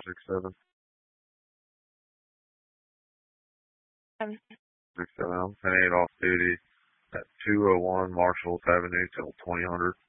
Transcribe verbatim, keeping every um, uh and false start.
six seven. Um, six seven. I'm ten eight off duty at two oh one Marshall Avenue till twenty hundred.